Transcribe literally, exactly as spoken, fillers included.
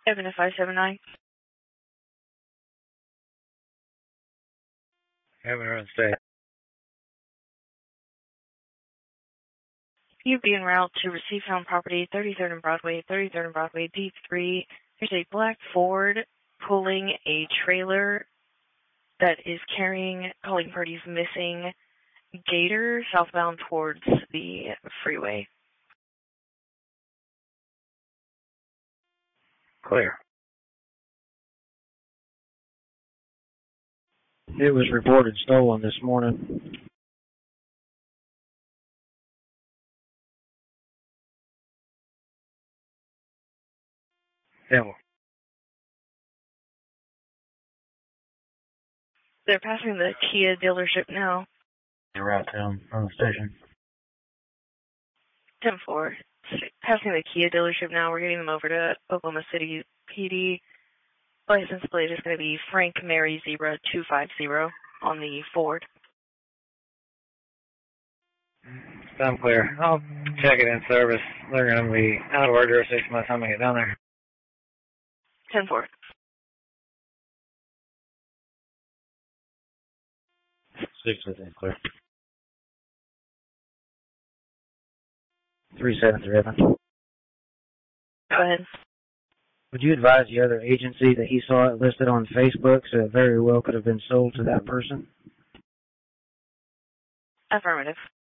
seven five seven nine. Avenue and State. You'd be en route to receive found property, thirty-third and Broadway, thirty-third and Broadway, D three. There's a black Ford pulling a trailer that is carrying calling parties missing Gator southbound towards the freeway. Clear. It was reported stolen this morning. Devil. They're passing the Kia dealership now. You're right down from the station. ten four. Passing the Kia dealership now. We're getting them over to Oklahoma City P D. License plate is going to be Frank Mary Zebra two five zero on the Ford. I'm clear. I'll check it in service. They're going to be out of our jurisdiction by the time I get down there. ten four. Six within clear. three seven three Evan. Go ahead. Would you advise the other agency that he saw it listed on Facebook, so it very well could have been sold to that person? Affirmative.